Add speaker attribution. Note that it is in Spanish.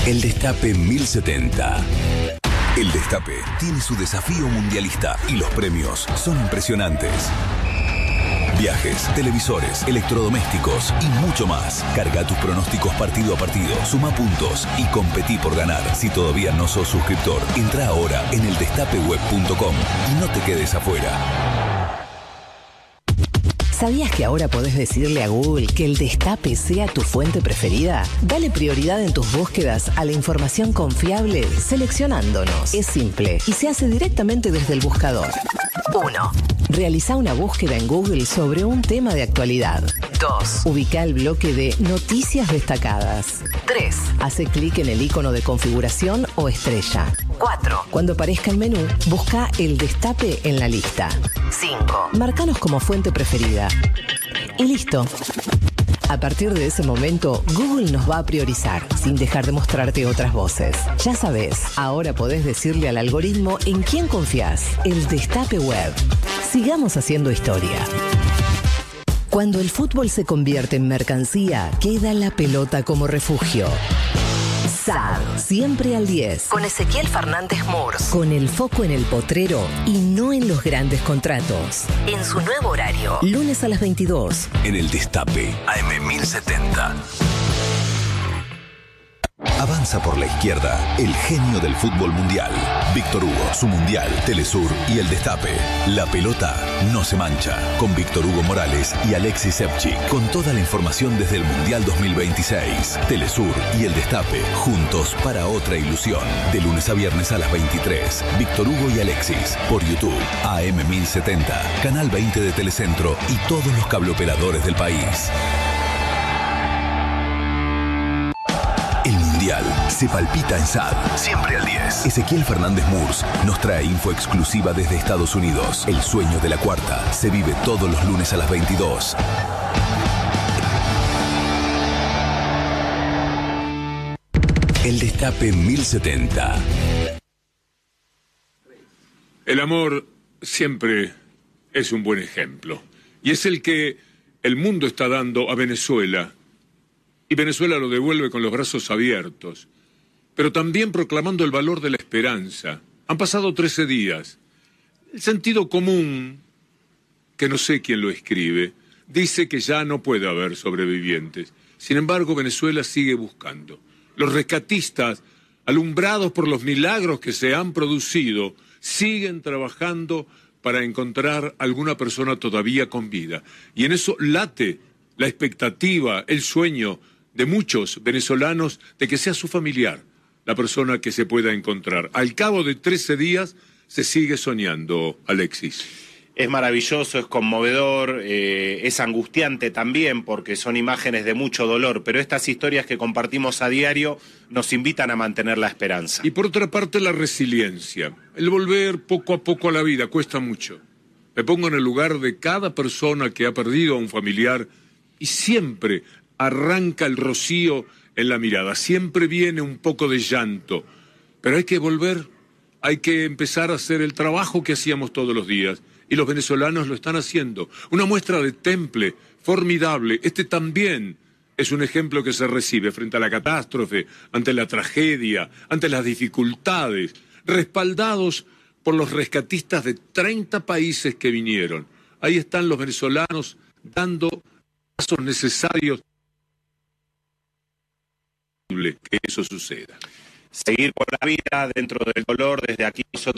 Speaker 1: El Destape 1070. El Destape tiene su desafío mundialista y los premios son impresionantes. Viajes, televisores, electrodomésticos y mucho más. Carga tus pronósticos partido a partido, suma puntos y competí por ganar. Si todavía no sos suscriptor, entra ahora en eldestapeweb.com y no te quedes afuera.
Speaker 2: ¿Sabías que ahora podés decirle a Google que el Destape sea tu fuente preferida? Dale prioridad en tus búsquedas a la información confiable seleccionándonos. Es simple y se hace directamente desde el buscador. 1. Realiza una búsqueda en Google sobre un tema de actualidad. 2. Ubica el bloque de noticias destacadas. 3. Hace clic en el icono de configuración o estrella. 4. Cuando aparezca el menú, busca el Destape en la lista. 5. Marcanos como fuente preferida. Y listo. A partir de ese momento, Google nos va a priorizar, sin dejar de mostrarte otras voces. Ya sabes, ahora podés decirle al algoritmo en quién confías. El Destape Web. Sigamos haciendo historia. Cuando el fútbol se convierte en mercancía, queda la pelota como refugio. SAD, siempre al 10. Con Ezequiel Fernández Murs. Con el foco en el potrero y no en los grandes contratos. En su nuevo horario. Lunes a las 22.
Speaker 1: En el Destape, AM 1070. Avanza por la izquierda el genio del fútbol mundial. Víctor Hugo, su mundial, Telesur y el Destape. La pelota no se mancha. Con Víctor Hugo Morales y Alexis Sevchik. Con toda la información desde el Mundial 2026. Telesur y el Destape. Juntos para otra ilusión. De lunes a viernes a las 23. Víctor Hugo y Alexis. Por YouTube. AM 1070. Canal 20 de Telecentro y todos los cableoperadores del país. Se palpita en SAD, siempre al 10. Ezequiel Fernández Murs nos trae info exclusiva desde Estados Unidos. El sueño de la cuarta se vive todos los lunes a las 22. El Destape 1070.
Speaker 3: El amor siempre es un buen ejemplo. Y es el que el mundo está dando a Venezuela. Y Venezuela lo devuelve con los brazos abiertos, pero también proclamando el valor de la esperanza. Han pasado 13 días. El sentido común, que no sé quién lo escribe, dice que ya no puede haber sobrevivientes. Sin embargo, Venezuela sigue buscando. Los rescatistas, alumbrados por los milagros que se han producido, siguen trabajando para encontrar alguna persona todavía con vida. Y en eso late la expectativa, el sueño de muchos venezolanos de que sea su familiar la persona que se pueda encontrar. Al cabo de 13 días se sigue soñando, Alexis.
Speaker 4: Es maravilloso, es conmovedor, es angustiante también porque son imágenes de mucho dolor, pero estas historias que compartimos a diario nos invitan a mantener la esperanza.
Speaker 3: Y por otra parte la resiliencia, el volver poco a poco a la vida cuesta mucho. Me pongo en el lugar de cada persona que ha perdido a un familiar y siempre arranca el rocío en la mirada, siempre viene un poco de llanto, pero hay que volver, hay que empezar a hacer el trabajo que hacíamos todos los días, y los venezolanos lo están haciendo. Una muestra de temple formidable. Este también es un ejemplo que se recibe frente a la catástrofe, ante la tragedia, ante las dificultades, respaldados por los rescatistas de 30 países que vinieron. Ahí están los venezolanos dando pasos necesarios que eso suceda.
Speaker 4: Seguir por la vida dentro del dolor, desde aquí nosotros